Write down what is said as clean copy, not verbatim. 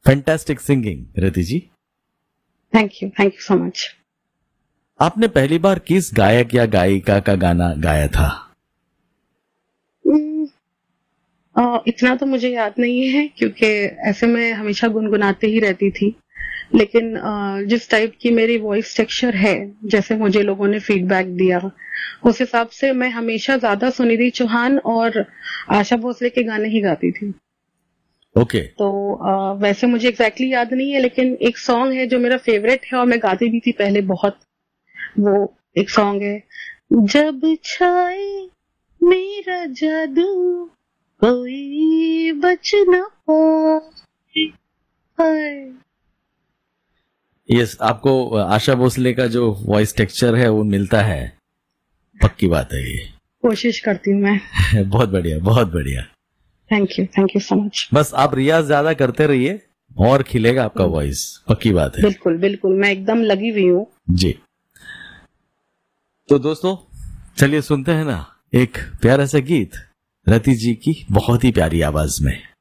Fantastic singing Rati ji. Thank you so much. आपने पहली बार किस गायक या गायिका का गाना गाया था? इतना तो मुझे याद नहीं है क्योंकि ऐसे मैं हमेशा गुनगुनाते ही रहती थी, लेकिन जिस टाइप की मेरी वॉइस टेक्सचर है, जैसे मुझे लोगों ने फीडबैक दिया, उस हिसाब से मैं हमेशा ज्यादा सुनिधि चौहान और आशा भोसले के गाने ही गाती थी। ओके। तो वैसे मुझे एग्जैक्टली याद नहीं है, लेकिन एक सॉन्ग है जो मेरा फेवरेट है और मैं गाती भी थी पहले बहुत। वो एक सॉन्ग है, जब छाए मेरा जादू कोई बच न पाए। यस, आपको आशा भोसले का जो वॉइस टेक्सचर है वो मिलता है, पक्की बात है ये। कोशिश करती हूँ मैं। बहुत बढ़िया, बहुत बढ़िया। Thank you so much. बस आप रियाज ज्यादा करते रहिए और खिलेगा आपका वॉइस, पक्की बात है। बिल्कुल बिल्कुल, मैं एकदम लगी हुई हूँ जी। तो दोस्तों चलिए सुनते हैं ना एक प्यारा सा गीत रति जी की बहुत ही प्यारी आवाज में।